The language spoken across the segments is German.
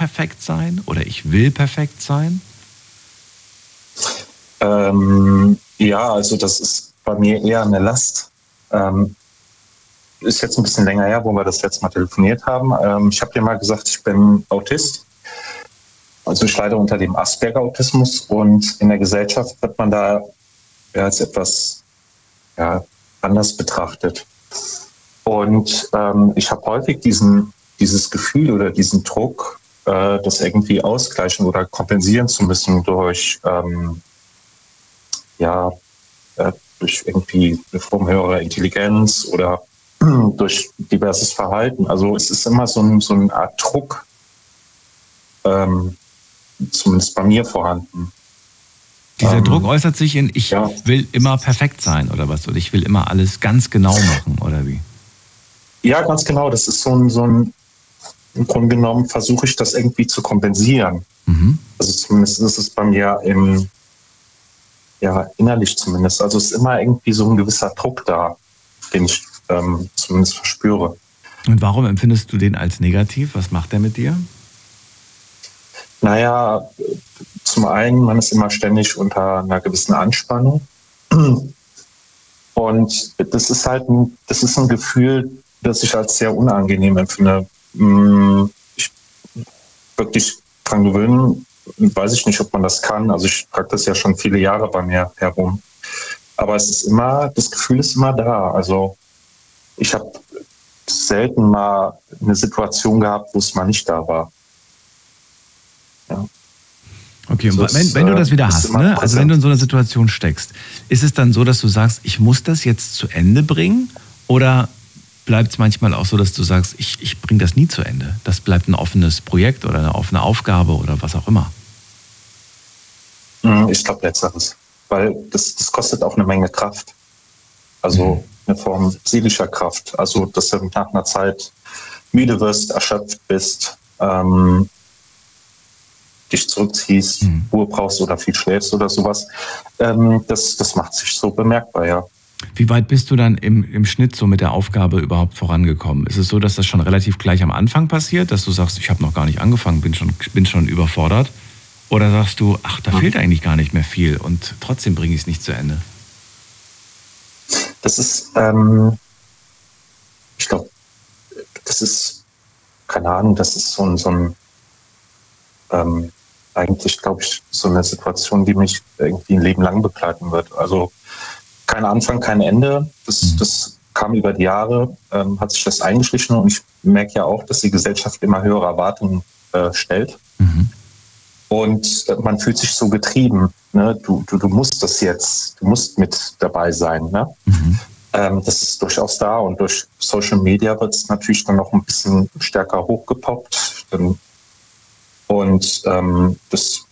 perfekt sein oder ich will perfekt sein? Ja, also das ist bei mir eher eine Last. Ist jetzt ein bisschen länger her, wo wir das letzte Mal telefoniert haben. Ich habe dir mal gesagt, ich bin Autist. Also ich leide unter dem Asperger-Autismus und in der Gesellschaft wird man da als etwas anders betrachtet. Und ich habe häufig dieses Gefühl oder diesen Druck, das irgendwie ausgleichen oder kompensieren zu müssen durch durch irgendwie eine Form höherer Intelligenz oder durch diverses Verhalten. Also es ist immer so eine Art Druck, zumindest bei mir vorhanden. Dieser Druck äußert sich in, ich will immer perfekt sein oder was? Oder ich will immer alles ganz genau machen oder wie? Ja, ganz genau. Das ist im Grunde genommen versuche ich das irgendwie zu kompensieren. Mhm. Also zumindest ist es bei mir innerlich zumindest. Also es ist immer irgendwie so ein gewisser Druck da, den ich zumindest verspüre. Und warum empfindest du den als negativ? Was macht der mit dir? Naja, zum einen, man ist immer ständig unter einer gewissen Anspannung. Und das ist ein Gefühl, das ich als sehr unangenehm empfinde. Ich wirklich dran gewöhnen, weiß ich nicht, ob man das kann. Also ich trage das ja schon viele Jahre bei mir herum. Aber das Gefühl ist immer da. Also ich habe selten mal eine Situation gehabt, wo es mal nicht da war. Ja. Okay, und wenn du das wieder hast, ne? Also wenn du in so einer Situation steckst, ist es dann so, dass du sagst, ich muss das jetzt zu Ende bringen? Oder bleibt es manchmal auch so, dass du sagst, ich bringe das nie zu Ende? Das bleibt ein offenes Projekt oder eine offene Aufgabe oder was auch immer? Ich glaube letzteres, weil das kostet auch eine Menge Kraft. Also eine Form seelischer Kraft. Also dass du nach einer Zeit müde wirst, erschöpft bist, dich zurückziehst, Ruhe brauchst oder viel schläfst oder sowas. Das macht sich so bemerkbar, ja. Wie weit bist du dann im Schnitt so mit der Aufgabe überhaupt vorangekommen? Ist es so, dass das schon relativ gleich am Anfang passiert, dass du sagst, ich habe noch gar nicht angefangen, bin schon überfordert? Oder sagst du, ach, da fehlt eigentlich gar nicht mehr viel und trotzdem bringe ich es nicht zu Ende? Das ist, ich glaube, das ist, keine Ahnung, das ist eigentlich, glaube ich, so eine Situation, die mich irgendwie ein Leben lang begleiten wird. Also kein Anfang, kein Ende. Das kam über die Jahre, hat sich das eingeschlichen und ich merke ja auch, dass die Gesellschaft immer höhere Erwartungen stellt. Und man fühlt sich so getrieben. Ne? Du musst das jetzt, du musst mit dabei sein. Ne? Das ist durchaus da und durch Social Media wird es natürlich dann noch ein bisschen stärker hochgepoppt. Und das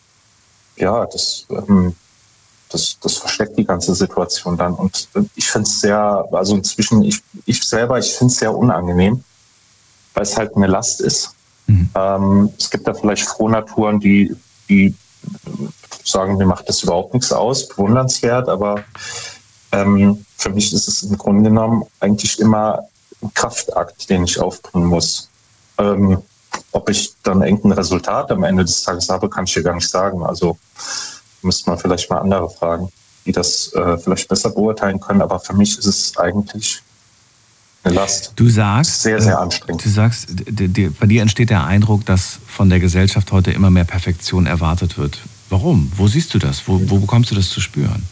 versteckt die ganze Situation dann. Und ich finde es also inzwischen, ich finde es sehr unangenehm, weil es halt eine Last ist. Es gibt da vielleicht Frohnaturen, die sagen, mir macht das überhaupt nichts aus, bewundernswert, aber für mich ist es im Grunde genommen eigentlich immer ein Kraftakt, den ich aufbringen muss. Ob ich dann irgendein Resultat am Ende des Tages habe, kann ich dir gar nicht sagen. Also müsste man vielleicht mal andere fragen, die das vielleicht besser beurteilen können. Aber für mich ist es eigentlich eine Last. Du sagst, sehr, sehr anstrengend. Du sagst, bei dir entsteht der Eindruck, dass von der Gesellschaft heute immer mehr Perfektion erwartet wird. Warum? Wo siehst du das? Wo bekommst du das zu spüren?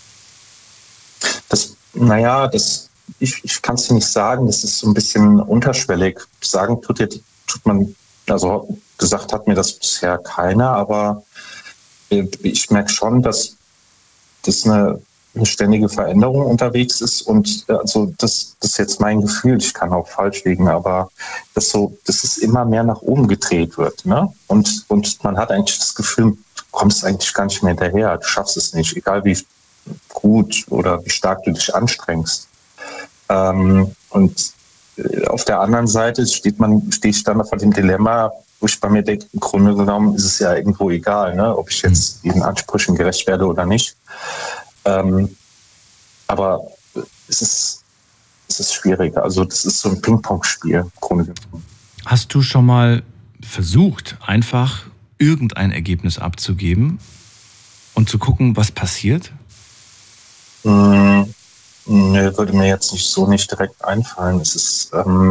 Ich kann es dir nicht sagen. Das ist so ein bisschen unterschwellig. Sagen tut man, also gesagt hat mir das bisher keiner, aber ich merke schon, dass das eine ständige Veränderung unterwegs ist und also das ist jetzt mein Gefühl, ich kann auch falsch liegen, aber dass es immer mehr nach oben gedreht wird, ne? Und man hat eigentlich das Gefühl, du kommst eigentlich gar nicht mehr hinterher, du schaffst es nicht, egal wie gut oder wie stark du dich anstrengst. Und auf der anderen Seite stehe ich dann vor dem Dilemma, wo ich bei mir denke, im Grunde genommen ist es ja irgendwo egal, ne, ob ich jetzt ihren Ansprüchen gerecht werde oder nicht. Aber es ist schwierig. Also das ist so ein Ping-Pong-Spiel im Grunde genommen. Hast du schon mal versucht, einfach irgendein Ergebnis abzugeben und zu gucken, was passiert? Nee, würde mir jetzt nicht direkt einfallen. Es ist,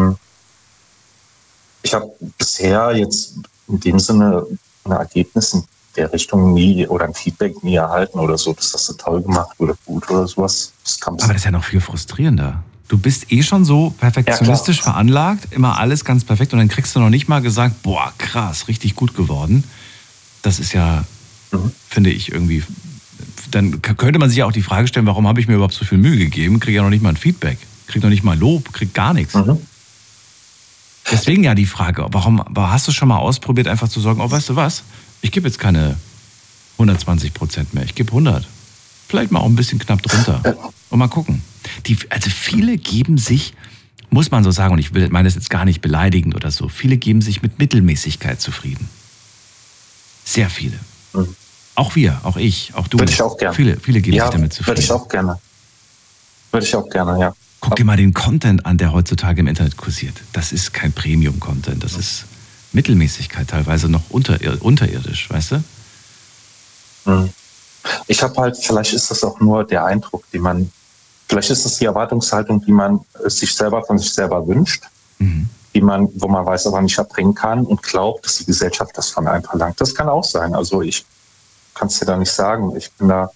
ich habe bisher jetzt in dem Sinne ein Ergebnis in der Richtung nie oder ein Feedback nie erhalten oder so, dass das so toll gemacht oder gut oder sowas. Aber das ist ja noch viel frustrierender. Du bist schon so perfektionistisch veranlagt, immer alles ganz perfekt und dann kriegst du noch nicht mal gesagt, boah, krass, richtig gut geworden. Das ist ja, finde ich irgendwie, dann könnte man sich ja auch die Frage stellen, warum habe ich mir überhaupt so viel Mühe gegeben, kriege ja noch nicht mal ein Feedback, kriege noch nicht mal Lob, kriege gar nichts. Deswegen ja die Frage, warum hast du schon mal ausprobiert, einfach zu sagen, oh, weißt du was, ich gebe jetzt keine 120% mehr, ich gebe 100. Vielleicht mal auch ein bisschen knapp drunter und mal gucken. Also viele geben sich, muss man so sagen, und ich meine das jetzt gar nicht beleidigend oder so, viele geben sich mit Mittelmäßigkeit zufrieden. Sehr viele. Auch wir, auch ich, auch du. Würde ich auch gerne. Viele geben sich damit zufrieden. Würde ich auch gerne, ja. Guck dir mal den Content an, der heutzutage im Internet kursiert. Das ist kein Premium-Content, das ist Mittelmäßigkeit, teilweise noch unterirdisch, weißt du? Ich habe halt, vielleicht ist das auch nur der Eindruck, vielleicht ist es die Erwartungshaltung, die man sich selber von sich selber wünscht, wo man weiß, aber nicht erbringen kann und glaubt, dass die Gesellschaft das von einem verlangt. Das kann auch sein. Also ich kann es dir da nicht sagen. Ich bin da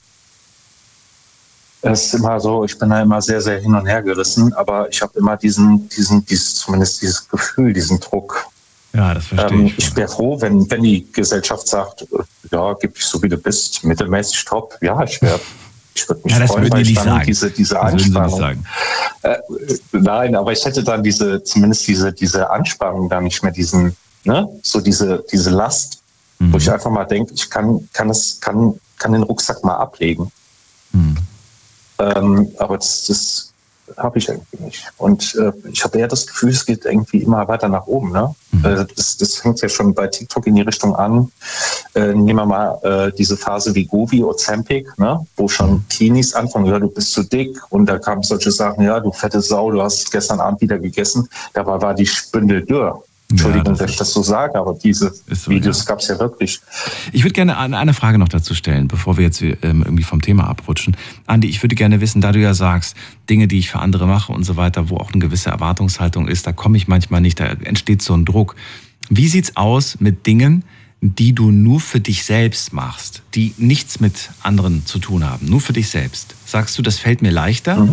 immer sehr, sehr hin und her gerissen, aber ich habe immer zumindest dieses Gefühl, diesen Druck. Ja, das verstehe ich. Ich wäre froh, wenn die Gesellschaft sagt, ja, gib dich so wie du bist, mittelmäßig top. Ja, ich würde mich freuen, weil ich dann diese Anspannung. Nein, aber ich hätte dann diese Anspannung dann nicht mehr, diese Last, wo ich einfach mal denke, ich kann den Rucksack mal ablegen. Aber das habe ich irgendwie nicht. Und ich habe eher das Gefühl, es geht irgendwie immer weiter nach oben. Ne? Das hängt ja schon bei TikTok in die Richtung an. Nehmen wir mal diese Phase wie Govi, Ozempic, ne? Wo schon Teenies anfangen, ja, du bist zu dick. Und da kamen solche Sachen, ja, du fette Sau, du hast gestern Abend wieder gegessen. Dabei war die Spindel dürr. Entschuldigung, dass ich das so sage, aber diese Videos gab es ja wirklich. Ich würde gerne eine Frage noch dazu stellen, bevor wir jetzt irgendwie vom Thema abrutschen. Andi, ich würde gerne wissen, da du ja sagst, Dinge, die ich für andere mache und so weiter, wo auch eine gewisse Erwartungshaltung ist, da komme ich manchmal nicht, da entsteht so ein Druck. Wie sieht's aus mit Dingen, die du nur für dich selbst machst, die nichts mit anderen zu tun haben, nur für dich selbst? Sagst du, das fällt mir leichter?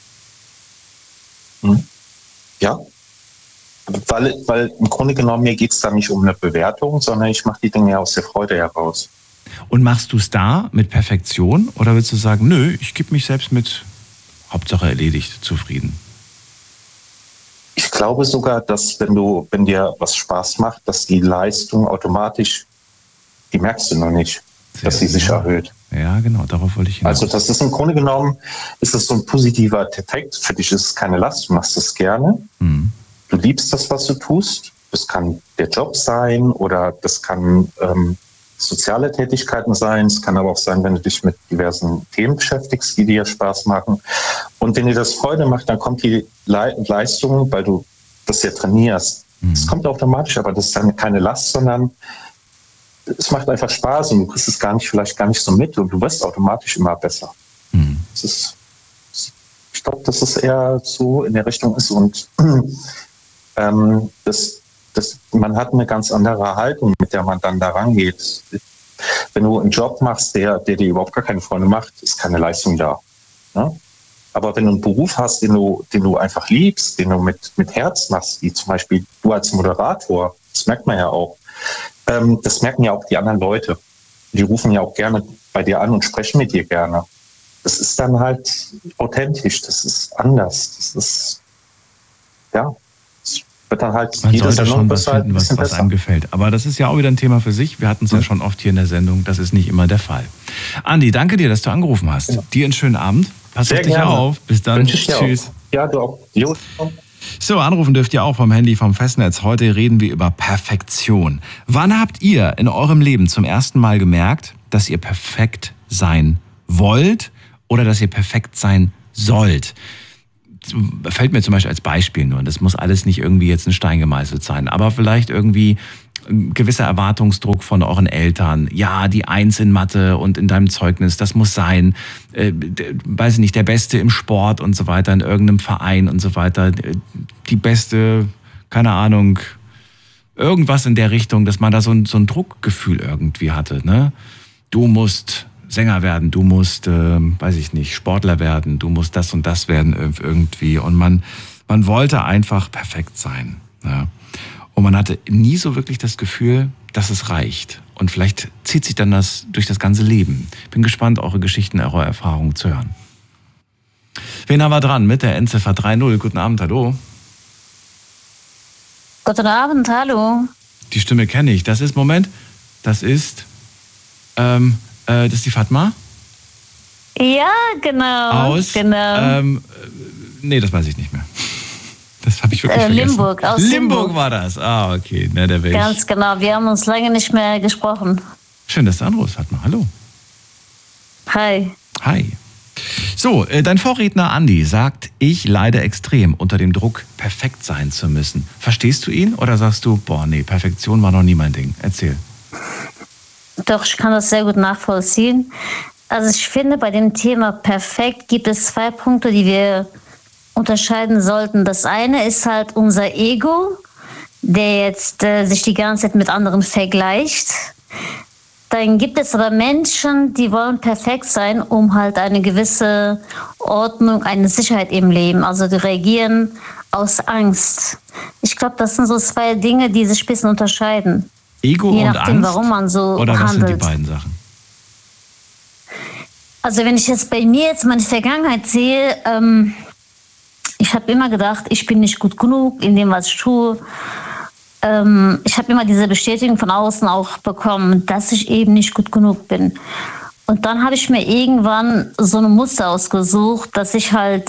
Ja. Weil im Grunde genommen, mir geht es da nicht um eine Bewertung, sondern ich mache die Dinge ja aus der Freude heraus. Und machst du es da mit Perfektion oder willst du sagen, nö, ich gebe mich selbst mit Hauptsache erledigt zufrieden? Ich glaube sogar, dass wenn dir was Spaß macht, dass die Leistung automatisch, die merkst du noch nicht, dass sie sich erhöht. Ja, genau, darauf wollte ich hinaus. Also das ist im Grunde genommen, ist das so ein positiver Effekt. Für dich ist es keine Last, du machst das gerne. Du liebst das, was du tust. Das kann der Job sein oder das kann soziale Tätigkeiten sein. Es kann aber auch sein, wenn du dich mit diversen Themen beschäftigst, die dir Spaß machen. Und wenn dir das Freude macht, dann kommt die Leistung, weil du das ja trainierst. Es kommt automatisch, aber das ist dann keine Last, sondern es macht einfach Spaß und du kriegst es vielleicht gar nicht so mit und du wirst automatisch immer besser. Ich glaube, dass es eher so in der Richtung ist und man hat eine ganz andere Haltung, mit der man dann da rangeht. Wenn du einen Job machst, der dir überhaupt gar keine Freude macht, ist keine Leistung da. Ne? Aber wenn du einen Beruf hast, den du einfach liebst, den du mit Herz machst, wie zum Beispiel du als Moderator, das merkt man ja auch. Das merken ja auch die anderen Leute. Die rufen ja auch gerne bei dir an und sprechen mit dir gerne. Das ist dann halt authentisch, das ist anders. Das ist, ja, es wird dann halt man sollte schon was finden, was einem gefällt. Aber das ist ja auch wieder ein Thema für sich. Wir hatten es ja schon oft hier in der Sendung. Das ist nicht immer der Fall. Andi, danke dir, dass du angerufen hast. Ja. Dir einen schönen Abend. Pass auf dich auf. Bis dann. Tschüss. Ja, du auch. Jo. So, anrufen dürft ihr auch vom Handy, vom Festnetz. Heute reden wir über Perfektion. Wann habt ihr in eurem Leben zum ersten Mal gemerkt, dass ihr perfekt sein wollt oder dass ihr perfekt sein sollt? Fällt mir zum Beispiel als Beispiel nur, das muss alles nicht irgendwie jetzt in Stein gemeißelt sein, aber vielleicht irgendwie ein gewisser Erwartungsdruck von euren Eltern. Ja, die 1 in Mathe und in deinem Zeugnis, das muss sein. Weiß ich nicht, der Beste im Sport und so weiter, in irgendeinem Verein und so weiter. Die beste, keine Ahnung, irgendwas in der Richtung, dass man da so ein Druckgefühl irgendwie hatte. Ne? Du musst Sänger werden, du musst, weiß ich nicht, Sportler werden, du musst das und das werden irgendwie. Und man wollte einfach perfekt sein. Ja? Und man hatte nie so wirklich das Gefühl, dass es reicht. Und vielleicht zieht sich dann das durch das ganze Leben. Bin gespannt, eure Geschichten, eure Erfahrungen zu hören. Wen haben wir dran mit der Endziffer 30? Guten Abend, hallo. Guten Abend, hallo. Die Stimme kenne ich. Das ist das ist die Fatma? Ja, genau. Genau. Nee, das weiß ich nicht mehr. Das habe ich wirklich vergessen. Limburg, aus Limburg war das. Ah, okay. Na, der Weg. Ganz genau. Wir haben uns lange nicht mehr gesprochen. Schön, dass du anrufst, Fatma. Hallo. Hi. Hi. So, dein Vorredner Andi sagt, ich leide extrem unter dem Druck, perfekt sein zu müssen. Verstehst du ihn oder sagst du, boah, nee, Perfektion war noch nie mein Ding? Erzähl. Doch, ich kann das sehr gut nachvollziehen. Also ich finde, bei dem Thema perfekt gibt es 2 Punkte, die wir unterscheiden sollten. Das eine ist halt unser Ego, der jetzt sich die ganze Zeit mit anderen vergleicht. Dann gibt es aber Menschen, die wollen perfekt sein, um halt eine gewisse Ordnung, eine Sicherheit im Leben. Also die reagieren aus Angst. Ich glaube, das sind so 2 Dinge, die sich ein bisschen unterscheiden. Ego je und nachdem, Angst? Warum man so oder was handelt. Sind die beiden Sachen? Also wenn ich jetzt bei mir jetzt meine Vergangenheit sehe, ich habe immer gedacht, ich bin nicht gut genug in dem, was ich tue. Ich habe immer diese Bestätigung von außen auch bekommen, dass ich eben nicht gut genug bin. Und dann habe ich mir irgendwann so ein Muster ausgesucht, dass ich halt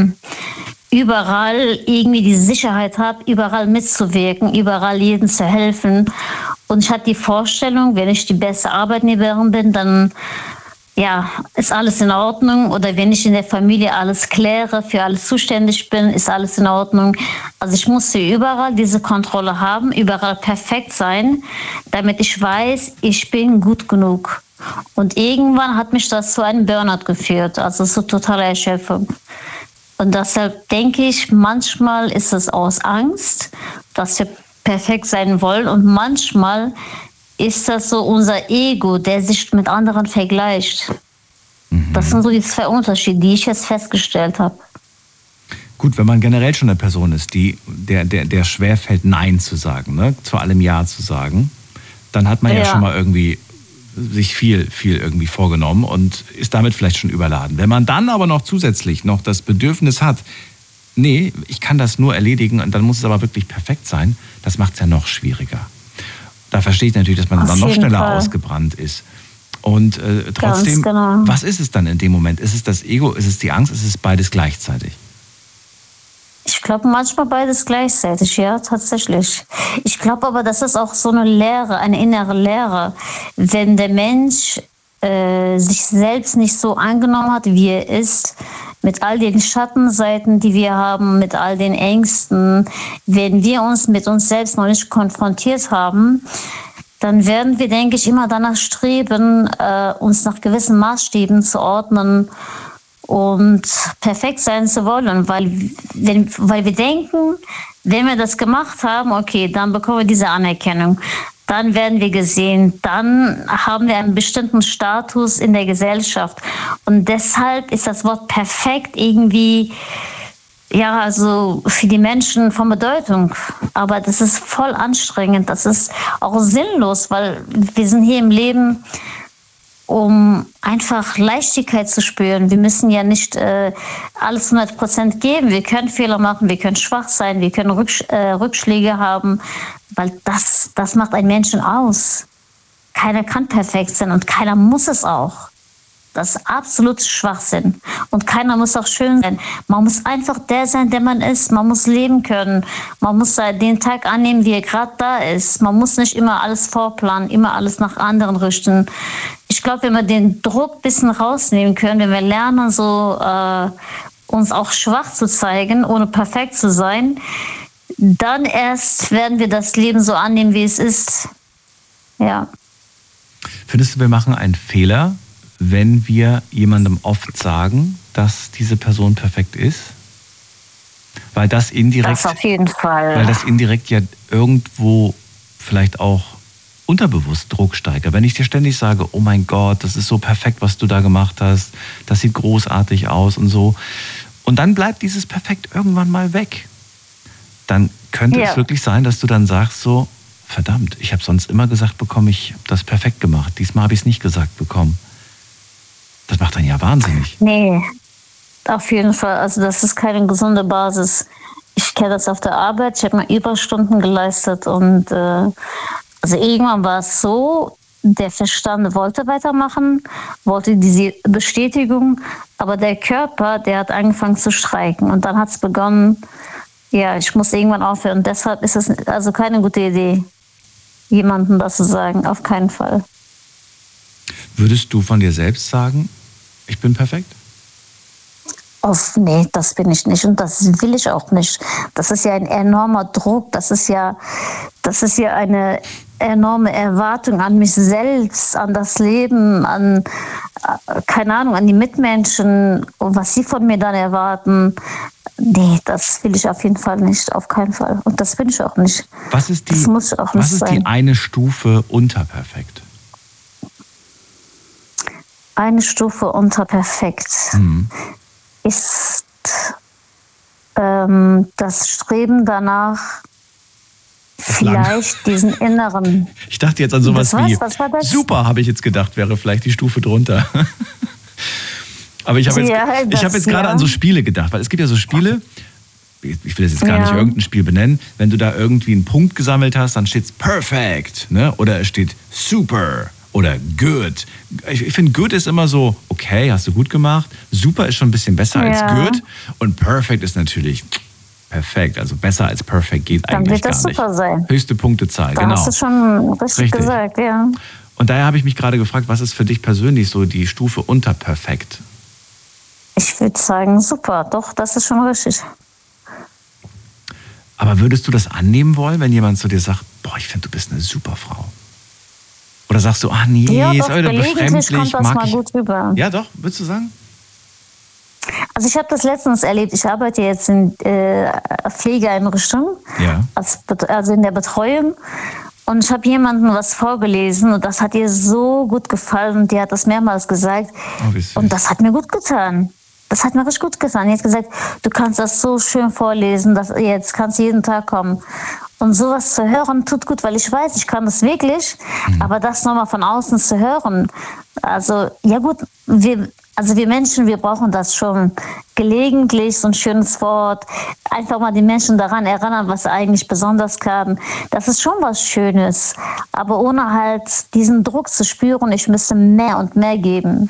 überall irgendwie die Sicherheit habe, überall mitzuwirken, überall jedem zu helfen. Und ich hatte die Vorstellung, wenn ich die beste Arbeitnehmerin bin, dann ja, ist alles in Ordnung. Oder wenn ich in der Familie alles kläre, für alles zuständig bin, ist alles in Ordnung. Also ich musste überall diese Kontrolle haben, überall perfekt sein, damit ich weiß, ich bin gut genug. Und irgendwann hat mich das zu einem Burnout geführt, also zu totaler Erschöpfung. Und deshalb denke ich, manchmal ist es aus Angst, dass wir perfekt sein wollen. Und manchmal ist das so unser Ego, der sich mit anderen vergleicht. Das sind so die 2 Unterschiede, die ich jetzt festgestellt habe. Gut, wenn man generell schon eine Person ist, der schwerfällt, Nein zu sagen, ne? Zu allem Ja zu sagen, dann hat man ja schon mal irgendwie sich viel irgendwie vorgenommen und ist damit vielleicht schon überladen. Wenn man dann aber noch zusätzlich noch das Bedürfnis hat, nee, ich kann das nur erledigen und dann muss es aber wirklich perfekt sein, das macht es ja noch schwieriger. Da verstehe ich natürlich, dass man dann noch schneller ausgebrannt ist. Und trotzdem, genau. Was ist es dann in dem Moment? Ist es das Ego, ist es die Angst, ist es beides gleichzeitig? Ich glaube manchmal beides gleichzeitig, ja, tatsächlich. Ich glaube aber, das ist auch so eine Lehre, eine innere Lehre. Wenn der Mensch sich selbst nicht so angenommen hat, wie er ist, mit all den Schattenseiten, die wir haben, mit all den Ängsten, wenn wir uns mit uns selbst noch nicht konfrontiert haben, dann werden wir, denke ich, immer danach streben, uns nach gewissen Maßstäben zu ordnen und perfekt sein zu wollen, weil wir denken, wenn wir das gemacht haben, okay, dann bekommen wir diese Anerkennung. Dann werden wir gesehen, dann haben wir einen bestimmten Status in der Gesellschaft. Und deshalb ist das Wort perfekt irgendwie, ja, also für die Menschen von Bedeutung. Aber das ist voll anstrengend, das ist auch sinnlos, weil wir sind hier im Leben, um einfach Leichtigkeit zu spüren. Wir müssen ja nicht alles 100% geben. Wir können Fehler machen, wir können schwach sein, wir können Rückschläge haben, weil das macht einen Menschen aus. Keiner kann perfekt sein und keiner muss es auch. Das ist absolut Schwachsinn. Und keiner muss auch schön sein. Man muss einfach der sein, der man ist. Man muss leben können. Man muss den Tag annehmen, wie er gerade da ist. Man muss nicht immer alles vorplanen, immer alles nach anderen richten. Ich glaube, wenn wir den Druck ein bisschen rausnehmen können, wenn wir lernen, so uns auch schwach zu zeigen, ohne perfekt zu sein, dann erst werden wir das Leben so annehmen, wie es ist. Ja. Findest du, wir machen einen Fehler, wenn wir jemandem oft sagen, dass diese Person perfekt ist? Weil das indirekt, das auf jeden Fall. Weil das indirekt ja irgendwo vielleicht auch unterbewusst Druck steigert. Wenn ich dir ständig sage, oh mein Gott, das ist so perfekt, was du da gemacht hast, das sieht großartig aus und so. Und dann bleibt dieses Perfekt irgendwann mal weg. Dann könnte es wirklich sein, dass du dann sagst so, verdammt, ich habe sonst immer gesagt bekommen, ich habe das perfekt gemacht. Diesmal habe ich es nicht gesagt bekommen. Das macht dann ja wahnsinnig. Nee, auf jeden Fall. Also das ist keine gesunde Basis. Ich kenne das auf der Arbeit. Ich habe mal Überstunden geleistet und also irgendwann war es so, der Verstand wollte weitermachen, wollte diese Bestätigung, aber der Körper, der hat angefangen zu streiken und dann hat es begonnen, ja, ich muss irgendwann aufhören. Deshalb ist es also keine gute Idee, jemandem das zu sagen, auf keinen Fall. Würdest du von dir selbst sagen, ich bin perfekt? Nee, das bin ich nicht und das will ich auch nicht. Das ist ja ein enormer Druck, das ist ja eine enorme Erwartung an mich selbst, an das Leben, an, keine Ahnung, an die Mitmenschen und was sie von mir dann erwarten. Nee, das will ich auf jeden Fall nicht, auf keinen Fall. Und das bin ich auch nicht. Was ist sein. Die eine Stufe unter perfekt? Eine Stufe unter perfekt ist das Streben danach, vielleicht diesen inneren... Ich dachte jetzt an sowas wie, was war das? Super, habe ich jetzt gedacht, wäre vielleicht die Stufe drunter. Aber ich habe jetzt gerade an so Spiele gedacht, weil es gibt ja so Spiele, ich will das jetzt gar nicht irgendein Spiel benennen, wenn du da irgendwie einen Punkt gesammelt hast, dann steht es perfect, ne? Oder es steht super oder good. Ich finde, good ist immer so, okay, hast du gut gemacht, super ist schon ein bisschen besser als good und perfect ist natürlich perfekt, also besser als perfect geht eigentlich gar nicht. Dann wird das super sein. Höchste Punktezahl, genau. Hast du schon richtig gesagt, ja. Und daher habe ich mich gerade gefragt, was ist für dich persönlich so die Stufe unter perfekt? Ich würde sagen, super, doch, das ist schon richtig. Aber würdest du das annehmen wollen, wenn jemand zu dir sagt, boah, ich finde, du bist eine super Frau? Oder sagst du, nee, ist befremdlich, kommt das mal gut rüber. Ja, doch, würdest du sagen? Also ich habe das letztens erlebt. Ich arbeite jetzt in Pflegeeinrichtungen, also in der Betreuung. Und ich habe jemandem was vorgelesen und das hat ihr so gut gefallen und die hat das mehrmals gesagt. Und das hat mir gut getan. Das hat mir richtig gut getan. Die hat gesagt, du kannst das so schön vorlesen, jetzt kannst du jeden Tag kommen. Und sowas zu hören tut gut, weil ich weiß, ich kann das wirklich, aber das nochmal von außen zu hören, also ja gut, wir Menschen, wir brauchen das schon gelegentlich, so ein schönes Wort, einfach mal die Menschen daran erinnern, was sie eigentlich besonders kann. Das ist schon was Schönes, aber ohne halt diesen Druck zu spüren, ich müsste mehr und mehr geben.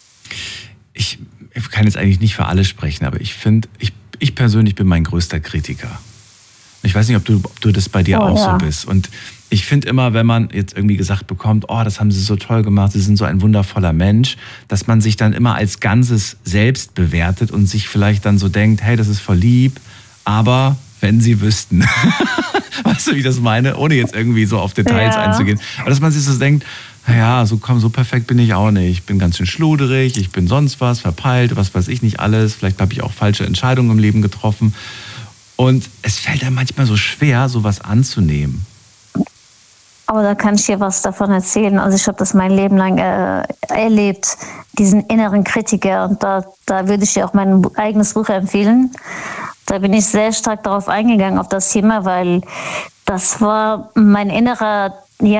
Ich kann jetzt eigentlich nicht für alle sprechen, aber ich finde, ich persönlich bin mein größter Kritiker. Ich weiß nicht, ob du das bei dir auch so bist. Und ich finde immer, wenn man jetzt irgendwie gesagt bekommt, oh, das haben sie so toll gemacht, sie sind so ein wundervoller Mensch, dass man sich dann immer als Ganzes selbst bewertet und sich vielleicht dann so denkt, hey, das ist voll lieb, aber wenn sie wüssten. Weißt du, wie ich das meine? Ohne jetzt irgendwie so auf Details einzugehen. Aber dass man sich so denkt, naja, so perfekt bin ich auch nicht. Ich bin ganz schön schluderig, ich bin sonst was, verpeilt, was weiß ich nicht alles. Vielleicht habe ich auch falsche Entscheidungen im Leben getroffen. Und es fällt einem manchmal so schwer, sowas anzunehmen. Aber da kann ich dir was davon erzählen. Also ich habe das mein Leben lang erlebt, diesen inneren Kritiker. Und da würde ich dir auch mein eigenes Buch empfehlen. Da bin ich sehr stark darauf eingegangen, auf das Thema, weil das war mein innerer,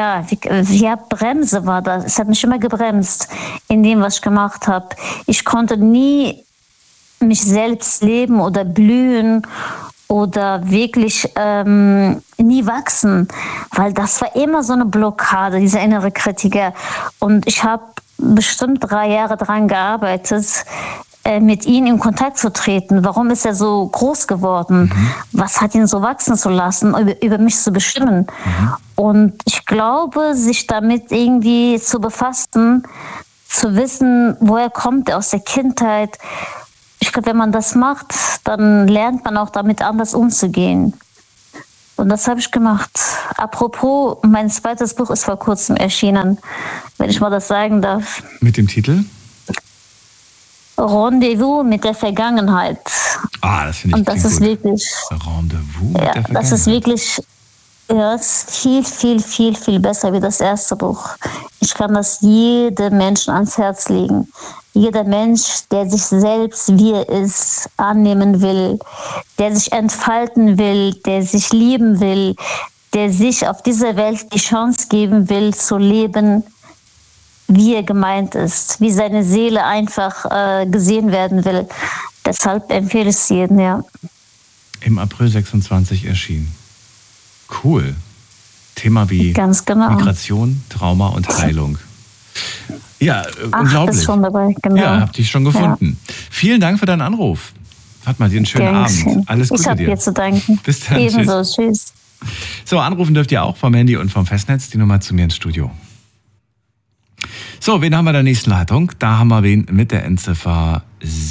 Bremse war das. Es hat mich immer gebremst in dem, was ich gemacht habe. Ich konnte nie mich selbst leben oder blühen oder wirklich nie wachsen, weil das war immer so eine Blockade, dieser innere Kritiker. Und ich habe bestimmt 3 Jahre daran gearbeitet, mit ihm in Kontakt zu treten. Warum ist er so groß geworden? Was hat ihn so wachsen zu lassen, über mich zu bestimmen? Und ich glaube, sich damit irgendwie zu befassen, zu wissen, woher kommt er aus der Kindheit. Ich glaube, wenn man das macht, dann lernt man auch damit anders umzugehen. Und das habe ich gemacht. Apropos, mein zweites Buch ist vor kurzem erschienen, wenn ich mal das sagen darf. Mit dem Titel? Rendezvous mit der Vergangenheit. Das finde ich Und das ist gut. Wirklich. Rendezvous mit der Vergangenheit. Das ist wirklich viel, viel, viel, viel besser wie das erste Buch. Ich kann das jedem Menschen ans Herz legen. Jeder Mensch, der sich selbst, wie er ist, annehmen will, der sich entfalten will, der sich lieben will, der sich auf dieser Welt die Chance geben will, zu leben, wie er gemeint ist, wie seine Seele einfach gesehen werden will. Deshalb empfehle ich es jedem, ja. Im April 26 erschienen. Cool. Thema wie Ganz genau. Migration, Trauma und Heilung. Ja, unglaublich. Ist schon dabei, genau. Ja, hab dich schon gefunden. Ja. Vielen Dank für deinen Anruf. Fatma, dir einen schönen Abend. Alles Gute dir. Ich habe dir zu danken. Bis dann. Ebenso. Tschüss. So, anrufen dürft ihr auch vom Handy und vom Festnetz. Die Nummer zu mir ins Studio. So, wen haben wir in der nächsten Leitung? Da haben wir wen mit der Endziffer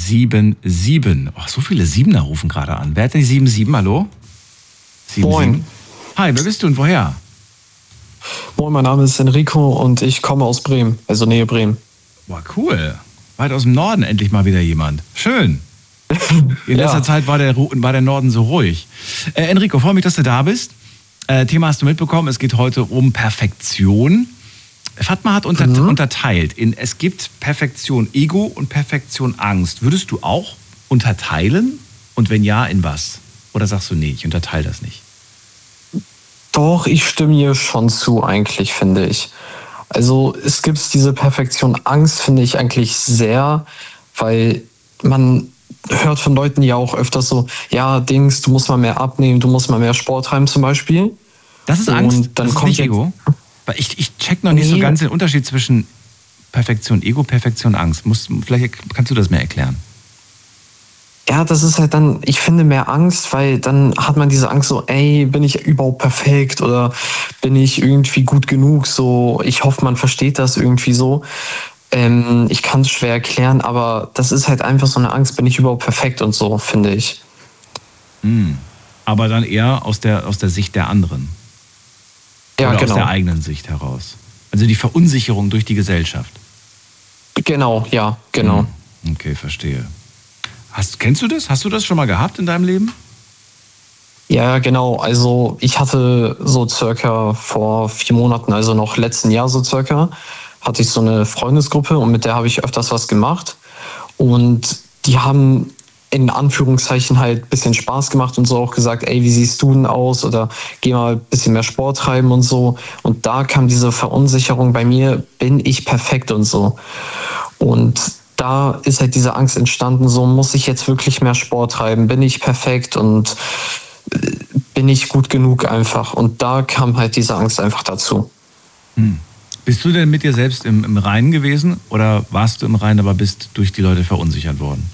77. Oh, so viele Siebener rufen gerade an. Wer hat die 77? Hallo? 77. Moin. Hi, wer bist du und woher? Moin, mein Name ist Enrico und ich komme aus Bremen, also Nähe Bremen. Boah, cool. Weit aus dem Norden endlich mal wieder jemand. Schön. In letzter Zeit war der Norden so ruhig. Enrico, freue mich, dass du da bist. Thema hast du mitbekommen, es geht heute um Perfektion. Fatma hat unterteilt in, es gibt Perfektion Ego und Perfektion Angst. Würdest du auch unterteilen? Und wenn ja, in was? Oder sagst du, nee, ich unterteile das nicht? Doch, ich stimme hier schon zu eigentlich, finde ich. Also es gibt diese Perfektion Angst, finde ich eigentlich sehr, weil man hört von Leuten ja auch öfters so, ja, du musst mal mehr abnehmen, du musst mal mehr Sport treiben zum Beispiel. Das ist Angst, und dann das ist kommt nicht Ego? Weil ich check noch nicht so ganz den Unterschied zwischen Perfektion Ego, Perfektion Angst. Vielleicht kannst du das mehr erklären. Ja, das ist halt dann, ich finde, mehr Angst, weil dann hat man diese Angst so, bin ich überhaupt perfekt oder bin ich irgendwie gut genug? So, ich hoffe, man versteht das irgendwie so. Ich kann es schwer erklären, aber das ist halt einfach so eine Angst, bin ich überhaupt perfekt und so, finde ich. Aber dann eher aus der Sicht der anderen. Ja, oder genau. Aus der eigenen Sicht heraus. Also die Verunsicherung durch die Gesellschaft. Genau, ja, genau. Okay, verstehe. Kennst du das? Hast du das schon mal gehabt in deinem Leben? Ja, genau. Also ich hatte so circa vor 4 Monaten, also noch letzten Jahr so circa, hatte ich so eine Freundesgruppe und mit der habe ich öfters was gemacht. Und die haben in Anführungszeichen halt ein bisschen Spaß gemacht und so auch gesagt, wie siehst du denn aus? Oder geh mal ein bisschen mehr Sport treiben und so. Und da kam diese Verunsicherung bei mir, bin ich perfekt und so. Und da ist halt diese Angst entstanden, so muss ich jetzt wirklich mehr Sport treiben, bin ich perfekt und bin ich gut genug einfach. Und da kam halt diese Angst einfach dazu. Bist du denn mit dir selbst im Reinen gewesen oder warst du im Reinen, aber bist durch die Leute verunsichert worden?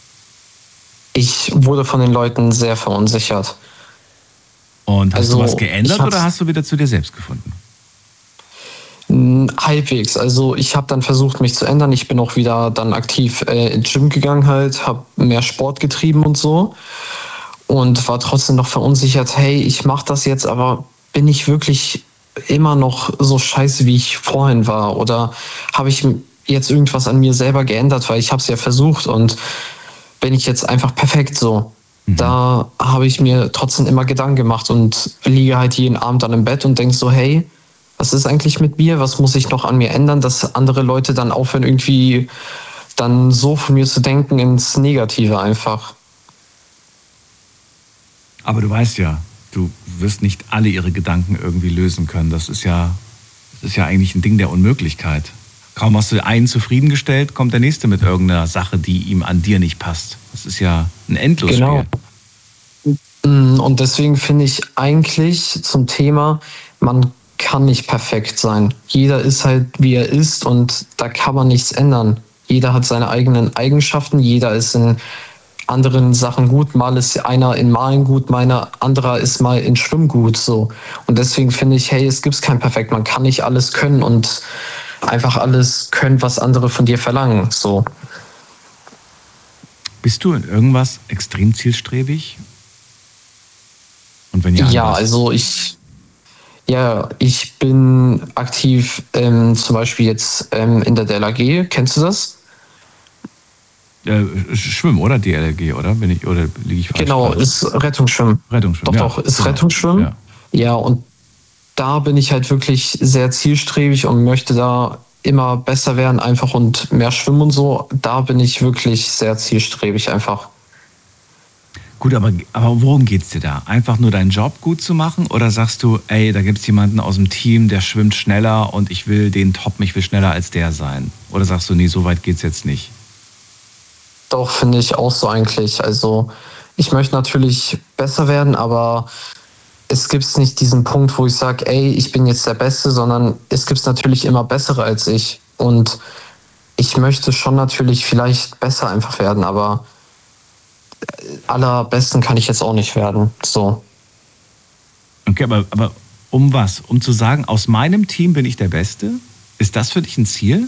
Ich wurde von den Leuten sehr verunsichert. Und hast du was geändert oder hast du wieder zu dir selbst gefunden? Halbwegs. Also ich habe dann versucht, mich zu ändern. Ich bin auch wieder dann aktiv ins Gym gegangen halt, habe mehr Sport getrieben und so und war trotzdem noch verunsichert, ich mache das jetzt, aber bin ich wirklich immer noch so scheiße, wie ich vorhin war? Oder habe ich jetzt irgendwas an mir selber geändert, weil ich habe es ja versucht und bin ich jetzt einfach perfekt so? Da habe ich mir trotzdem immer Gedanken gemacht und liege halt jeden Abend dann im Bett und denke so, was ist eigentlich mit mir? Was muss ich noch an mir ändern, dass andere Leute dann aufhören, irgendwie dann so von mir zu denken ins Negative einfach? Aber du weißt ja, du wirst nicht alle ihre Gedanken irgendwie lösen können. Das ist ja eigentlich ein Ding der Unmöglichkeit. Kaum hast du einen zufriedengestellt, kommt der Nächste mit irgendeiner Sache, die ihm an dir nicht passt. Das ist ja ein Endlosspiel. Genau. Und deswegen finde ich eigentlich zum Thema, man kann nicht perfekt sein. Jeder ist halt, wie er ist und da kann man nichts ändern. Jeder hat seine eigenen Eigenschaften, jeder ist in anderen Sachen gut. Mal ist einer in Malen gut, anderer ist mal in Schwimmen gut. So. Und deswegen finde ich, es gibt kein Perfekt. Man kann nicht alles können und einfach alles können, was andere von dir verlangen. So. Bist du in irgendwas extrem zielstrebig? Und wenn ja, also ich bin aktiv zum Beispiel jetzt in der DLRG. Kennst du das? Schwimmen, oder? DLRG, oder? Oder liege ich falsch? Genau, ist Rettungsschwimmen. Rettungsschwimmen, Doch, ist Rettungsschwimmen. Ja, und da bin ich halt wirklich sehr zielstrebig und möchte da immer besser werden einfach und mehr schwimmen und so. Da bin ich wirklich sehr zielstrebig einfach. Gut, aber worum geht's dir da? Einfach nur deinen Job gut zu machen? Oder sagst du, ey, da gibt's jemanden aus dem Team, der schwimmt schneller und ich will den toppen, ich will schneller als der sein? Oder sagst du, nee, so weit geht's jetzt nicht? Doch, finde ich auch so eigentlich. Also ich möchte natürlich besser werden, aber es gibt nicht diesen Punkt, wo ich sage, ey, ich bin jetzt der Beste, sondern es gibt natürlich immer Bessere als ich. Und ich möchte schon natürlich vielleicht besser einfach werden, aber allerbesten kann ich jetzt auch nicht werden. So. Okay, aber um was? Um zu sagen, aus meinem Team bin ich der Beste? Ist das für dich ein Ziel?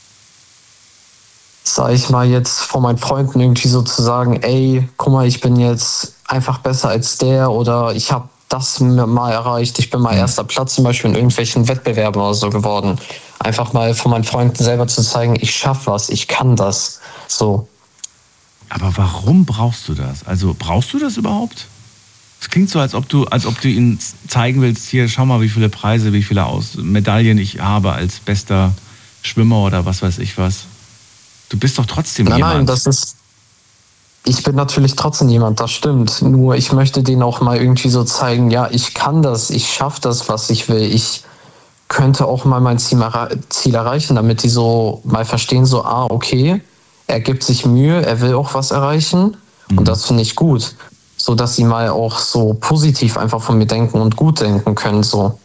Sag ich mal jetzt von meinen Freunden irgendwie so zu sagen, ey, guck mal, ich bin jetzt einfach besser als der oder ich habe das mal erreicht, ich bin mal erster Platz zum Beispiel in irgendwelchen Wettbewerben oder so geworden. Einfach mal von meinen Freunden selber zu zeigen, ich schaffe was, ich kann das. So. Aber warum brauchst du das? Also brauchst du das überhaupt? Es klingt so, als ob du ihnen zeigen willst, hier, schau mal, wie viele Preise, wie viele Medaillen ich habe als bester Schwimmer oder was weiß ich was. Du bist doch trotzdem jemand. Nein, ich bin natürlich trotzdem jemand, das stimmt. Nur ich möchte denen auch mal irgendwie so zeigen, ja, ich kann das, ich schaffe das, was ich will. Ich könnte auch mal mein Ziel erreichen, damit die so mal verstehen, so, okay, er gibt sich Mühe, er will auch was erreichen. Und das finde ich gut. So dass sie mal auch so positiv einfach von mir denken und gut denken können. So.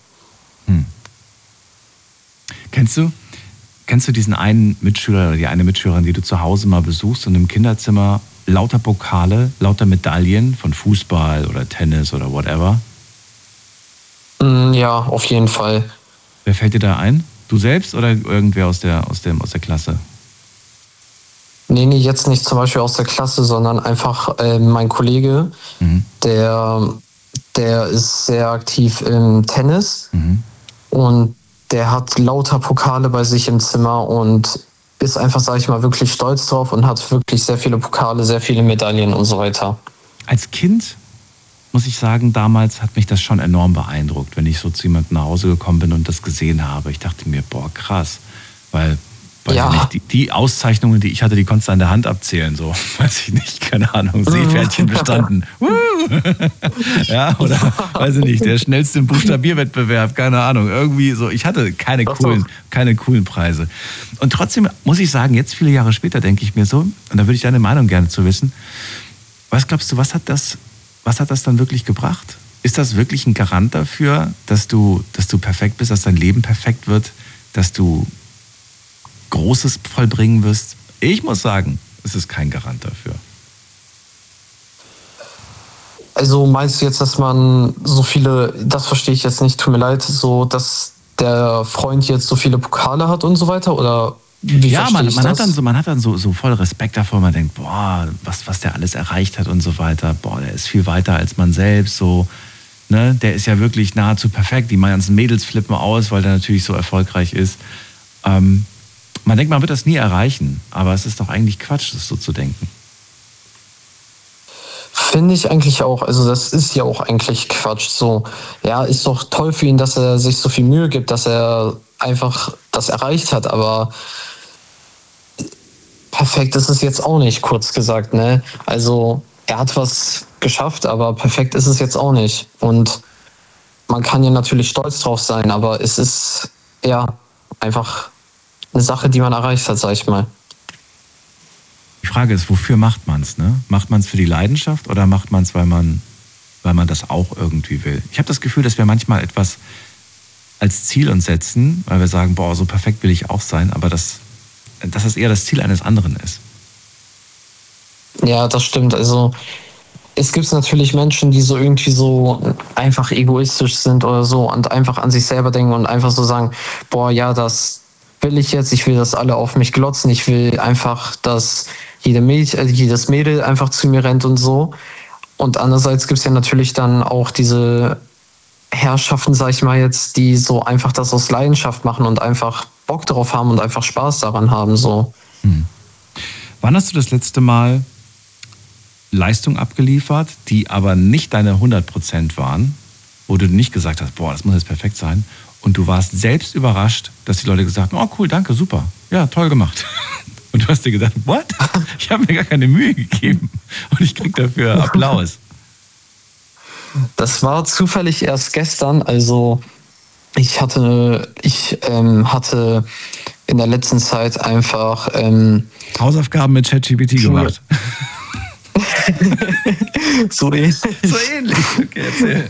Kennst du diesen einen Mitschüler oder die eine Mitschülerin, die du zu Hause mal besuchst und im Kinderzimmer lauter Pokale, lauter Medaillen von Fußball oder Tennis oder whatever? Ja, auf jeden Fall. Wer fällt dir da ein? Du selbst oder irgendwer aus der Klasse? Nee, jetzt nicht zum Beispiel aus der Klasse, sondern einfach mein Kollege, der ist sehr aktiv im Tennis und der hat lauter Pokale bei sich im Zimmer und ist einfach, sage ich mal, wirklich stolz drauf und hat wirklich sehr viele Pokale, sehr viele Medaillen und so weiter. Als Kind, muss ich sagen, damals hat mich das schon enorm beeindruckt, wenn ich so zu jemandem nach Hause gekommen bin und das gesehen habe. Ich dachte mir, boah, krass, weil die Auszeichnungen, die ich hatte, die konntest du an der Hand abzählen, so, weiß ich nicht, keine Ahnung, Seepferdchen bestanden. Ja, oder, weiß ich nicht, der schnellste Buchstabierwettbewerb, keine Ahnung, irgendwie so, ich hatte keine coolen Preise. Und trotzdem muss ich sagen, jetzt viele Jahre später denke ich mir so, und da würde ich deine Meinung gerne zu wissen, was glaubst du, was hat das dann wirklich gebracht? Ist das wirklich ein Garant dafür, dass du perfekt bist, dass dein Leben perfekt wird, dass du Großes vollbringen wirst? Ich muss sagen, es ist kein Garant dafür. Also meinst du jetzt, dass man so viele, das verstehe ich jetzt nicht, tut mir leid, so dass der Freund jetzt so viele Pokale hat und so weiter? Oder wie verstehe ich das? Man hat dann so voll Respekt davor, man denkt, boah, was der alles erreicht hat und so weiter, boah, der ist viel weiter als man selbst, so, ne, der ist ja wirklich nahezu perfekt, die ganzen Mädels flippen aus, weil der natürlich so erfolgreich ist. Man denkt, man wird das nie erreichen, aber es ist doch eigentlich Quatsch, das so zu denken. Finde ich eigentlich auch. Also das ist ja auch eigentlich Quatsch. So, ja, ist doch toll für ihn, dass er sich so viel Mühe gibt, dass er einfach das erreicht hat, aber perfekt ist es jetzt auch nicht, kurz gesagt, ne? Also er hat was geschafft, aber perfekt ist es jetzt auch nicht. Und man kann ja natürlich stolz drauf sein, aber es ist ja einfach eine Sache, die man erreicht hat, sag ich mal. Die Frage ist, wofür macht man es? Ne? Macht man es für die Leidenschaft oder macht man es, weil man das auch irgendwie will? Ich habe das Gefühl, dass wir manchmal etwas als Ziel uns setzen, weil wir sagen, boah, so perfekt will ich auch sein, aber dass es eher das Ziel eines anderen ist. Ja, das stimmt. Also es gibt natürlich Menschen, die so irgendwie so einfach egoistisch sind oder so und einfach an sich selber denken und einfach so sagen, boah, ja, das will ich jetzt, ich will, dass alle auf mich glotzen, ich will einfach, dass jedes Mädel einfach zu mir rennt und so. Und andererseits gibt es ja natürlich dann auch diese Herrschaften, sag ich mal jetzt, die so einfach das aus Leidenschaft machen und einfach Bock drauf haben und einfach Spaß daran haben. So. Wann hast du das letzte Mal Leistung abgeliefert, die aber nicht deine 100% waren, wo du nicht gesagt hast, boah, das muss jetzt perfekt sein, und du warst selbst überrascht, dass die Leute gesagt haben, oh cool, danke, super, ja, toll gemacht. Und du hast dir gedacht, what? Ich habe mir gar keine Mühe gegeben und ich krieg dafür Applaus. Das war zufällig erst gestern, also ich hatte in der letzten Zeit einfach Hausaufgaben mit ChatGPT gemacht. So ähnlich. So ähnlich, okay, erzähl.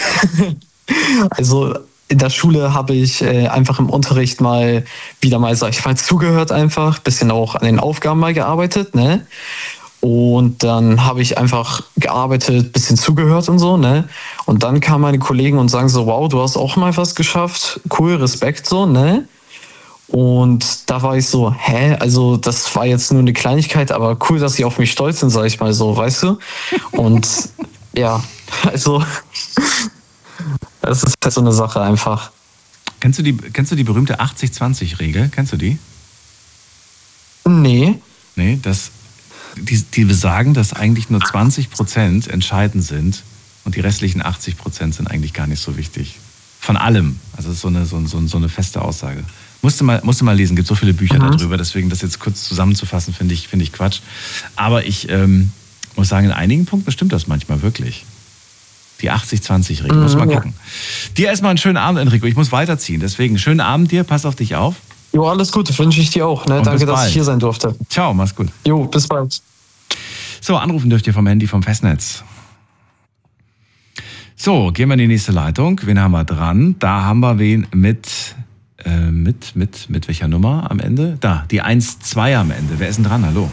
Also in der Schule habe ich einfach im Unterricht sag ich mal, zugehört einfach, bisschen auch an den Aufgaben mal gearbeitet, ne? Und dann habe ich einfach gearbeitet, bisschen zugehört und so, ne? Und dann kamen meine Kollegen und sagen so, wow, du hast auch mal was geschafft, cool, Respekt, so, ne? Und da war ich so, also das war jetzt nur eine Kleinigkeit, aber cool, dass sie auf mich stolz sind, sag ich mal so, weißt du? Und ja, also das ist halt so eine Sache einfach. Kennst du die berühmte 80-20-Regel? Kennst du die? Nee. Nee, die besagen, dass eigentlich nur 20% entscheidend sind und die restlichen 80% sind eigentlich gar nicht so wichtig. Von allem. Also das ist so eine feste Aussage. Musst du mal lesen, gibt so viele Bücher darüber, deswegen das jetzt kurz zusammenzufassen, finde ich Quatsch. Aber ich muss sagen, in einigen Punkten stimmt das manchmal wirklich. Die 80-20-Regel, muss mal gucken. Dir erstmal einen schönen Abend, Enrico. Ich muss weiterziehen, deswegen schönen Abend dir, pass auf dich auf. Jo, alles Gute, wünsche ich dir auch. Ne? Danke, dass ich hier sein durfte. Ciao, mach's gut. Jo, bis bald. So, anrufen dürft ihr vom Handy vom Festnetz. So, gehen wir in die nächste Leitung. Wen haben wir dran? Da haben wir wen mit welcher Nummer am Ende? Da, die 1-2 am Ende. Wer ist denn dran? Hallo.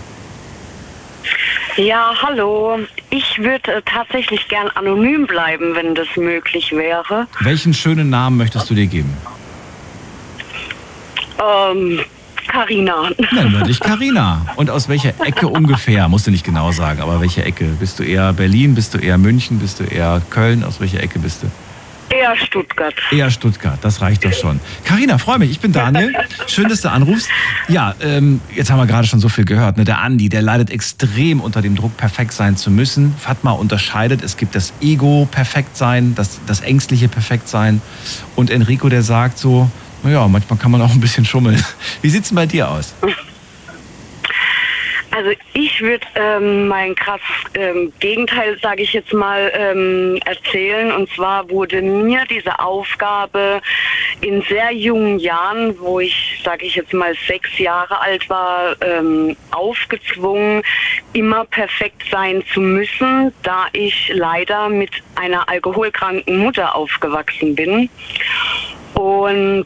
Ja, hallo. Ich würde tatsächlich gern anonym bleiben, wenn das möglich wäre. Welchen schönen Namen möchtest du dir geben? Carina. Nennen wir dich Carina. Und aus welcher Ecke ungefähr? Musst du nicht genau sagen, aber welche Ecke? Bist du eher Berlin? Bist du eher München? Bist du eher Köln? Aus welcher Ecke bist du? Eher Stuttgart. Eher Stuttgart, das reicht doch schon. Carina, freue mich, ich bin Daniel. Schön, dass du anrufst. Ja, jetzt haben wir gerade schon so viel gehört. Ne? Der Andi, der leidet extrem unter dem Druck, perfekt sein zu müssen. Fatma unterscheidet, es gibt das Ego perfekt sein, das ängstliche perfekt sein. Und Enrico, der sagt so, naja, manchmal kann man auch ein bisschen schummeln. Wie sieht's denn bei dir aus? Also ich würde mein krasses Gegenteil, sage ich jetzt mal, erzählen. Und zwar wurde mir diese Aufgabe in sehr jungen Jahren, wo ich, sage ich jetzt mal, 6 Jahre alt war, aufgezwungen, immer perfekt sein zu müssen, da ich leider mit einer alkoholkranken Mutter aufgewachsen bin. Und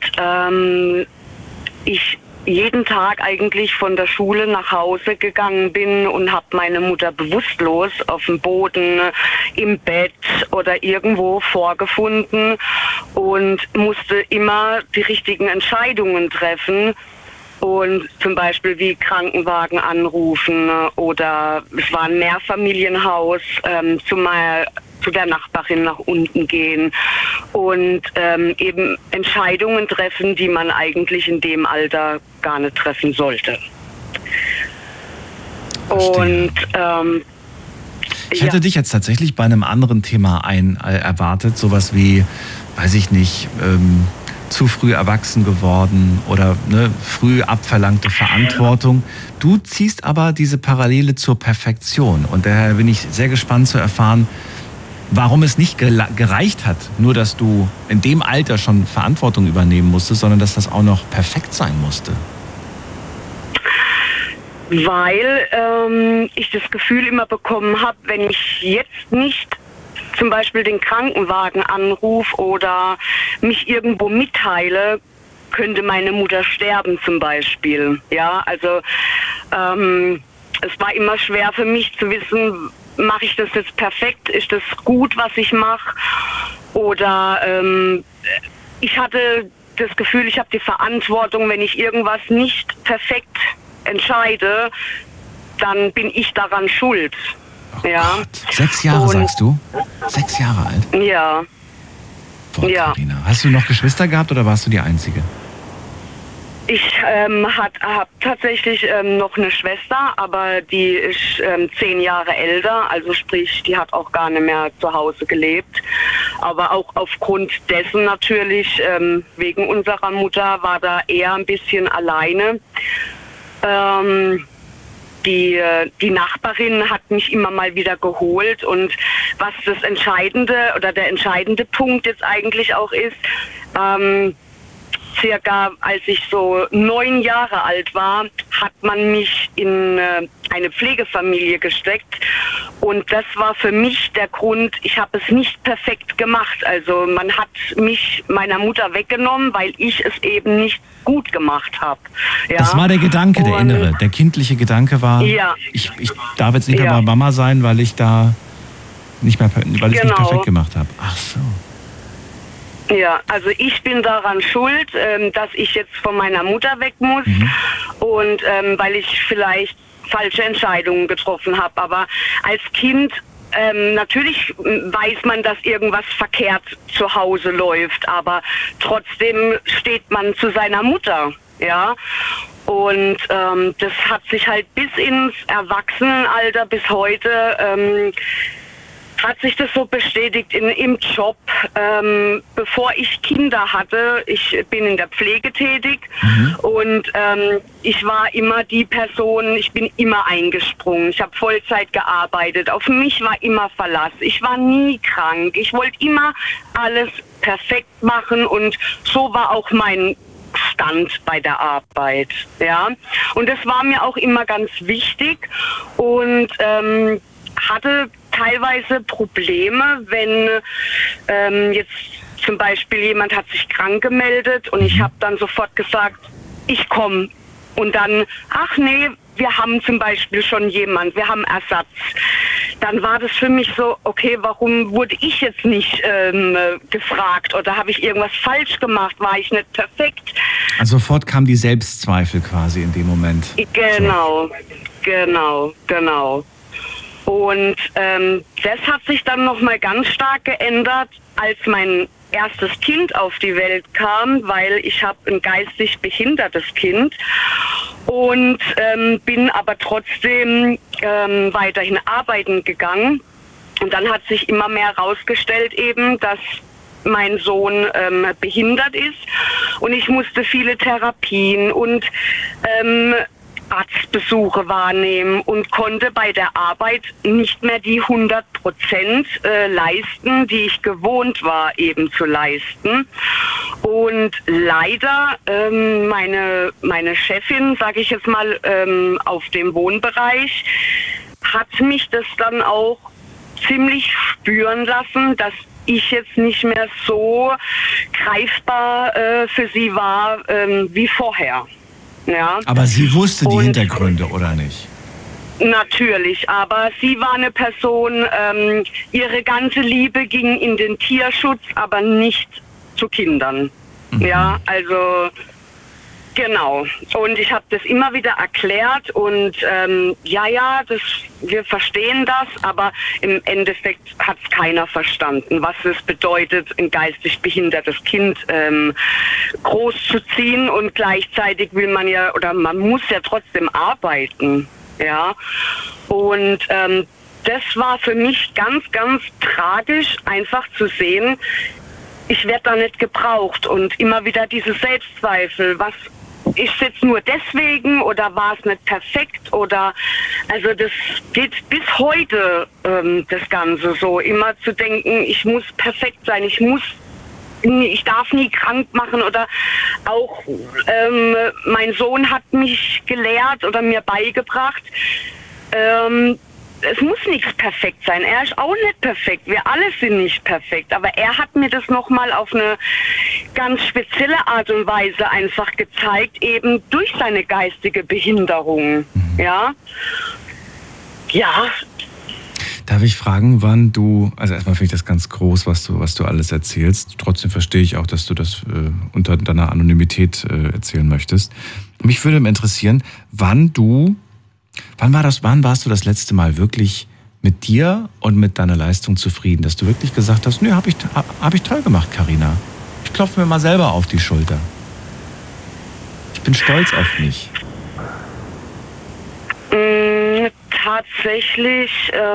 ich jeden Tag eigentlich von der Schule nach Hause gegangen bin und habe meine Mutter bewusstlos auf dem Boden, im Bett oder irgendwo vorgefunden und musste immer die richtigen Entscheidungen treffen. Und zum Beispiel wie Krankenwagen anrufen oder es war ein Mehrfamilienhaus, zu der Nachbarin nach unten gehen und eben Entscheidungen treffen, die man eigentlich in dem Alter gar nicht treffen sollte. Verstehe. Und ich hätte dich jetzt tatsächlich bei einem anderen Thema erwartet, sowas wie, weiß ich nicht, zu früh erwachsen geworden oder früh abverlangte Verantwortung. Du ziehst aber diese Parallele zur Perfektion und daher bin ich sehr gespannt zu erfahren, warum es nicht gereicht hat, nur dass du in dem Alter schon Verantwortung übernehmen musstest, sondern dass das auch noch perfekt sein musste. Weil ich das Gefühl immer bekommen habe, wenn ich jetzt nicht zum Beispiel den Krankenwagen anrufe oder mich irgendwo mitteile, könnte meine Mutter sterben zum Beispiel. Ja, also es war immer schwer für mich zu wissen, mache ich das jetzt perfekt? Ist das gut, was ich mache? Oder ich hatte das Gefühl, ich habe die Verantwortung, wenn ich irgendwas nicht perfekt entscheide, dann bin ich daran schuld. Oh ja. Gott. 6 Jahre, sagst du? 6 Jahre alt? Ja. Boah, Carina. Hast du noch Geschwister gehabt oder warst du die Einzige? Ich habe tatsächlich noch eine Schwester, aber die ist 10 Jahre älter, also sprich, die hat auch gar nicht mehr zu Hause gelebt. Aber auch aufgrund dessen natürlich, wegen unserer Mutter, war da eher ein bisschen alleine. Die Nachbarin hat mich immer mal wieder geholt, und was das Entscheidende oder der entscheidende Punkt jetzt eigentlich auch ist, circa als ich so 9 Jahre alt war, hat man mich in eine Pflegefamilie gesteckt, und das war für mich der Grund, ich habe es nicht perfekt gemacht. Also man hat mich meiner Mutter weggenommen, weil ich es eben nicht gut gemacht habe. Ja? Das war der Gedanke, der innere, der kindliche Gedanke war, ja. ich darf jetzt nicht mehr bei Mama sein, weil ich da nicht mehr, weil ich es nicht perfekt gemacht habe. Ach so. Ja, also ich bin daran schuld, dass ich jetzt von meiner Mutter weg muss, und weil ich vielleicht falsche Entscheidungen getroffen habe. Aber als Kind natürlich weiß man, dass irgendwas verkehrt zu Hause läuft, aber trotzdem steht man zu seiner Mutter, ja. Und das hat sich halt bis ins Erwachsenenalter, bis heute hat sich das so bestätigt im Job. Bevor ich Kinder hatte, ich bin in der Pflege tätig, und ich war immer die Person, ich bin immer eingesprungen. Ich habe Vollzeit gearbeitet, auf mich war immer Verlass. Ich war nie krank, ich wollte immer alles perfekt machen, und so war auch mein Stand bei der Arbeit. Ja? Und das war mir auch immer ganz wichtig, und hatte teilweise Probleme, wenn jetzt zum Beispiel jemand hat sich krank gemeldet, und ich habe dann sofort gesagt, ich komme. Und dann, ach nee, wir haben zum Beispiel schon jemand, wir haben Ersatz. Dann war das für mich so, okay, warum wurde ich jetzt nicht gefragt, oder habe ich irgendwas falsch gemacht, war ich nicht perfekt? Also sofort kamen die Selbstzweifel quasi in dem Moment. Genau. Und das hat sich dann nochmal ganz stark geändert, als mein erstes Kind auf die Welt kam, weil ich habe ein geistig behindertes Kind, und bin aber trotzdem weiterhin arbeiten gegangen. Und dann hat sich immer mehr herausgestellt eben, dass mein Sohn behindert ist, und ich musste viele Therapien und Arztbesuche wahrnehmen und konnte bei der Arbeit nicht mehr die 100% leisten, die ich gewohnt war eben zu leisten. Und leider meine Chefin, sage ich jetzt mal, auf dem Wohnbereich, hat mich das dann auch ziemlich spüren lassen, dass ich jetzt nicht mehr so greifbar für sie war wie vorher. Ja. Aber sie wusste die Hintergründe, oder nicht? Natürlich, aber sie war eine Person, ihre ganze Liebe ging in den Tierschutz, aber nicht zu Kindern. Ja, also genau. Und ich habe das immer wieder erklärt, und wir verstehen das, aber im Endeffekt hat es keiner verstanden, was es bedeutet, ein geistig behindertes Kind groß zu ziehen, und gleichzeitig will man ja, oder man muss ja trotzdem arbeiten, ja. Und das war für mich ganz, ganz tragisch, einfach zu sehen, ich werde da nicht gebraucht, und immer wieder diese Selbstzweifel, was ist es jetzt nur deswegen, oder war es nicht perfekt, oder also das geht bis heute das Ganze so, immer zu denken, ich muss perfekt sein, ich darf nie krank machen, oder auch mein Sohn hat mich gelehrt oder mir beigebracht, es muss nichts perfekt sein. Er ist auch nicht perfekt. Wir alle sind nicht perfekt. Aber er hat mir das nochmal auf eine ganz spezielle Art und Weise einfach gezeigt, eben durch seine geistige Behinderung. Ja. Ja. Darf ich fragen, wann du, also erstmal finde ich das ganz groß, was du alles erzählst. Trotzdem verstehe ich auch, dass du das unter deiner Anonymität erzählen möchtest. Mich würde interessieren, wann warst du das letzte Mal wirklich mit dir und mit deiner Leistung zufrieden, dass du wirklich gesagt hast, nö, hab ich toll gemacht, Carina. Ich klopfe mir mal selber auf die Schulter. Ich bin stolz auf mich. Tatsächlich,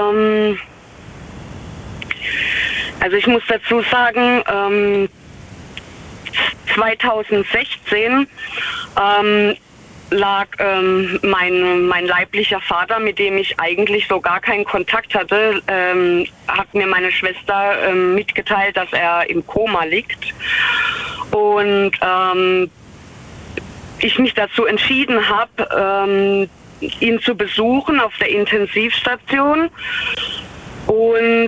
also ich muss dazu sagen, 2016 lag mein leiblicher Vater, mit dem ich eigentlich so gar keinen Kontakt hatte, hat mir meine Schwester mitgeteilt, dass er im Koma liegt. Und ich mich dazu entschieden habe, ihn zu besuchen auf der Intensivstation. Und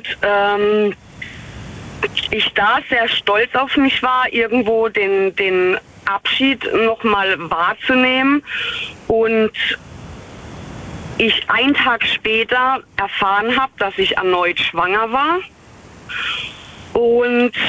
ich da sehr stolz auf mich war, irgendwo den Abschied nochmal wahrzunehmen, und ich einen Tag später erfahren habe, dass ich erneut schwanger war. Und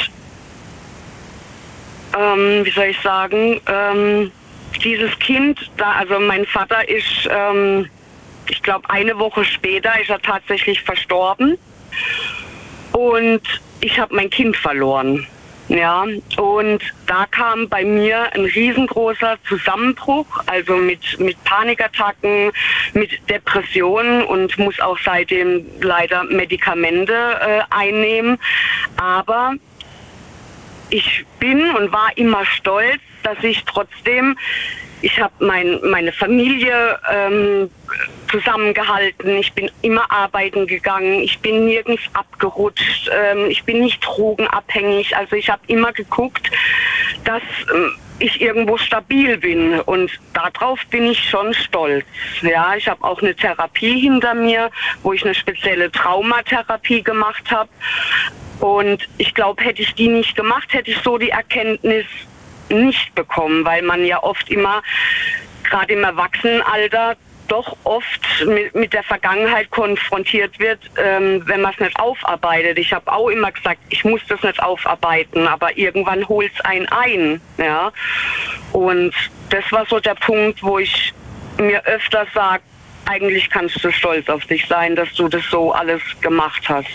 wie soll ich sagen, dieses Kind, also mein Vater ist, ich glaube, eine Woche später ist er tatsächlich verstorben, und ich habe mein Kind verloren. Ja, und da kam bei mir ein riesengroßer Zusammenbruch, also mit Panikattacken, mit Depressionen, und muss auch seitdem leider Medikamente einnehmen. Aber ich bin und war immer stolz, dass ich trotzdem, ich habe meine Familie zusammengehalten, ich bin immer arbeiten gegangen, ich bin nirgends abgerutscht, ich bin nicht drogenabhängig, also ich habe immer geguckt, dass ich irgendwo stabil bin, und darauf bin ich schon stolz. Ja, ich habe auch eine Therapie hinter mir, wo ich eine spezielle Traumatherapie gemacht habe, und ich glaube, hätte ich die nicht gemacht, hätte ich so die Erkenntnis nicht bekommen, weil man ja oft immer, gerade im Erwachsenenalter, doch oft mit der Vergangenheit konfrontiert wird, wenn man es nicht aufarbeitet. Ich habe auch immer gesagt, ich muss das nicht aufarbeiten, aber irgendwann holt es einen ein. Ja? Und das war so der Punkt, wo ich mir öfter sage, eigentlich kannst du stolz auf dich sein, dass du das so alles gemacht hast.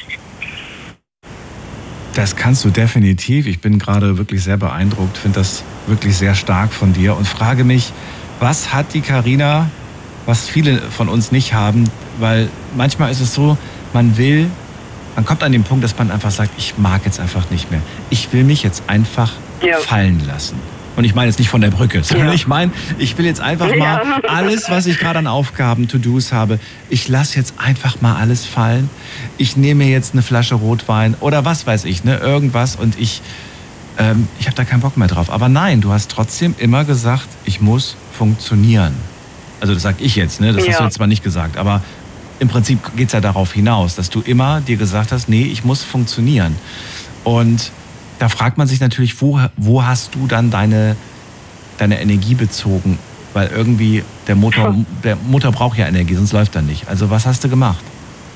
Das kannst du definitiv. Ich bin gerade wirklich sehr beeindruckt, finde das wirklich sehr stark von dir und frage mich, was hat die Carina, was viele von uns nicht haben, weil manchmal ist es so, man kommt an den Punkt, dass man einfach sagt, ich mag jetzt einfach nicht mehr. Ich will mich jetzt einfach fallen lassen. Und ich meine jetzt nicht von der Brücke, sondern ich meine, ich will jetzt einfach mal alles, was ich gerade an Aufgaben, To-Dos habe, ich lasse jetzt einfach mal alles fallen. Ich nehme mir jetzt eine Flasche Rotwein oder was weiß ich, ne, irgendwas, und ich habe da keinen Bock mehr drauf. Aber nein, du hast trotzdem immer gesagt, ich muss funktionieren. Also das sag ich jetzt, ne, das hast du jetzt zwar nicht gesagt, aber im Prinzip geht's ja darauf hinaus, dass du immer dir gesagt hast, nee, ich muss funktionieren. Und da fragt man sich natürlich, wo hast du dann deine Energie bezogen? Weil irgendwie der Motor braucht ja Energie, sonst läuft er nicht. Also was hast du gemacht?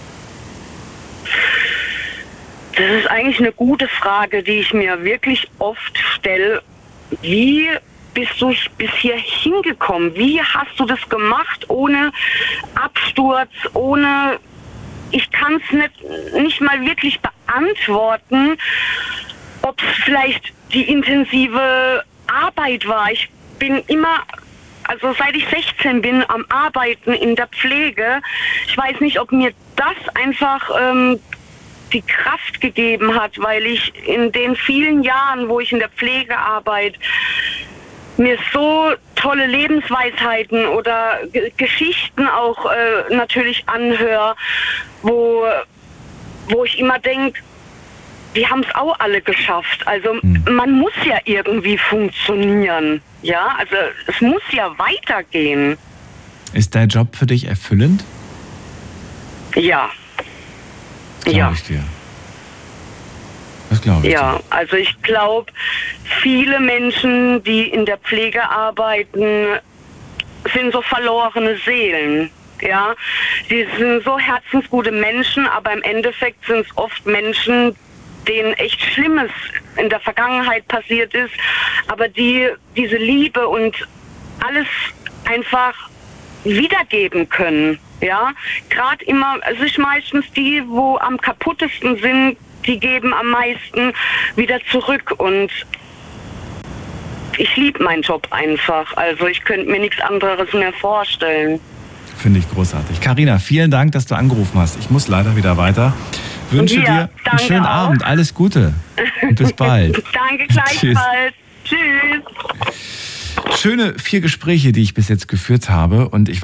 Das ist eigentlich eine gute Frage, die ich mir wirklich oft stelle. Wie bist du bis hier hingekommen? Wie hast du das gemacht ohne Absturz, ohne... Ich kann es nicht mal wirklich beantworten, ob es vielleicht die intensive Arbeit war. Ich bin immer, also seit ich 16 bin, am Arbeiten in der Pflege. Ich weiß nicht, ob mir das einfach die Kraft gegeben hat, weil ich in den vielen Jahren, wo ich in der Pflege arbeite, mir so tolle Lebensweisheiten oder Geschichten auch natürlich anhöre, wo ich immer denke, die haben es auch alle geschafft. Also man muss ja irgendwie funktionieren. Ja, also es muss ja weitergehen. Ist dein Job für dich erfüllend? Ja. Das glaube ich dir. Das glaube ich dir. Ja, also ich glaube, viele Menschen, die in der Pflege arbeiten, sind so verlorene Seelen. Ja, die sind so herzensgute Menschen, aber im Endeffekt sind es oft Menschen, denen echt Schlimmes in der Vergangenheit passiert ist, aber die diese Liebe und alles einfach wiedergeben können. Ja, gerade immer, es ist meistens die, wo am kaputtesten sind, die geben am meisten wieder zurück und ich liebe meinen Job einfach. Also ich könnte mir nichts anderes mehr vorstellen. Finde ich großartig. Carina, vielen Dank, dass du angerufen hast. Ich muss leider wieder weiter. Wünsche dir einen schönen Abend. Alles Gute und bis bald. Danke gleichfalls. Tschüss. Schöne 4 Gespräche, die ich bis jetzt geführt habe und ich